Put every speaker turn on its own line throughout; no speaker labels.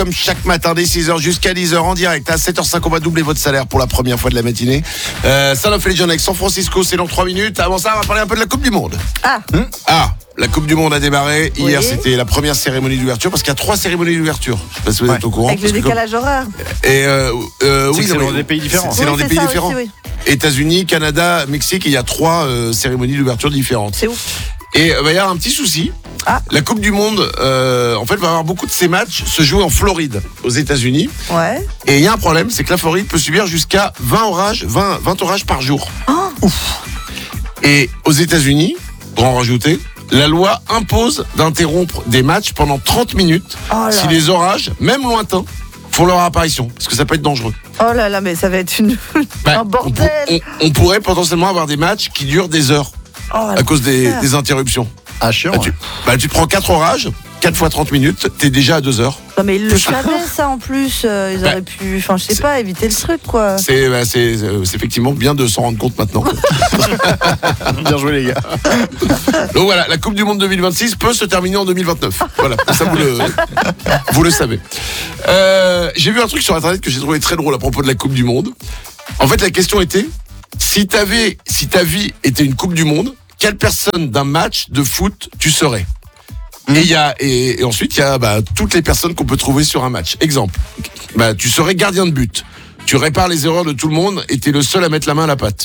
comme chaque matin dès 6h jusqu'à 10h en direct. À 7h05, on va doubler votre salaire pour la première fois de la matinée. Son of Legend avec San Francisco, c'est dans 3 minutes. Avant ça, on va parler un peu de la Coupe du Monde. La Coupe du Monde a démarré. Hier, c'était la première cérémonie d'ouverture, parce qu'il y a 3 cérémonies d'ouverture. Je sais pas si vous êtes au courant.
Avec le décalage horaire.
Et oui,
c'est dans des pays différents.
C'est dans des pays différents.
Aussi, oui.
États-Unis, Canada, Mexique, et il y a 3 cérémonies d'ouverture différentes.
C'est ouf.
Et il y a un petit souci. La Coupe du Monde, en fait, va avoir beaucoup de ces matchs se jouer en Floride, aux États-Unis.
Ouais.
Et il y a un problème, c'est que la Floride peut subir jusqu'à 20 orages par jour. Et aux États-Unis, pour en rajouter, la loi impose d'interrompre des matchs pendant 30 minutes si les orages, même lointains, font leur apparition, parce que ça peut être dangereux.
Oh là là, mais ça va être un bordel.
On pourrait potentiellement avoir des matchs qui durent des heures à cause des interruptions.
Ah, chiant.
Tu prends 4 orages, 4 fois 30 minutes, t'es déjà à 2 heures.
Non mais ils le savaient ça en plus, ils auraient pu, je sais pas, éviter le truc quoi.
C'est effectivement bien de s'en rendre compte maintenant.
Bien joué les gars.
Donc voilà, la Coupe du Monde 2026 peut se terminer en 2029. Voilà, ça vous le savez. J'ai vu un truc sur internet que j'ai trouvé très drôle à propos de la Coupe du Monde. En fait, la question était, si ta vie était une Coupe du Monde, quelle personne d'un match de foot tu serais? Et ensuite, il y a toutes les personnes qu'on peut trouver sur un match. Exemple, tu serais gardien de but. Tu répares les erreurs de tout le monde et t'es le seul à mettre la main à la pâte.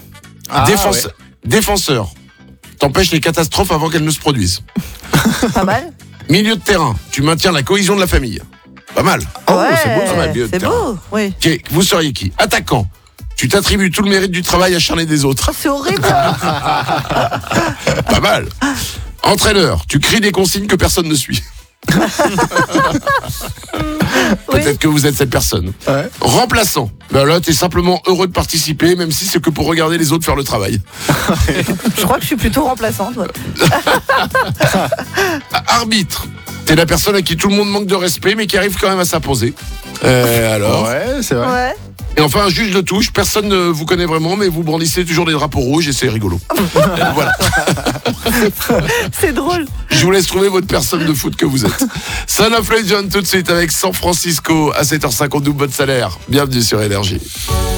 Défenseur. T'empêches les catastrophes avant qu'elles ne se produisent.
Pas mal.
Milieu de terrain. Tu maintiens la cohésion de la famille. Pas mal.
C'est beau,
pas mal, milieu de
c'est
terrain.
beau, oui.
Ok, vous seriez qui? Attaquant. Tu t'attribues tout le mérite du travail acharné des autres.
Oh, c'est horrible.
Pas mal. Entraîneur, tu cries des consignes que personne ne suit. Peut-être que vous êtes cette personne.
Ouais.
Remplaçant. Là, t'es simplement heureux de participer, même si c'est que pour regarder les autres faire le travail.
Je crois que je suis plutôt remplaçante. Ouais.
Arbitre. T'es la personne à qui tout le monde manque de respect, mais qui arrive quand même à s'imposer. Alors.
Ouais, c'est vrai.
Ouais.
Et enfin, un juge de touche. Personne ne vous connaît vraiment, mais vous brandissez toujours des drapeaux rouges et c'est rigolo. Voilà.
C'est drôle.
Je vous laisse trouver votre personne de foot que vous êtes. Son of Legend tout de suite avec San Francisco à 7h50, double votre salaire. Bienvenue sur Énergie.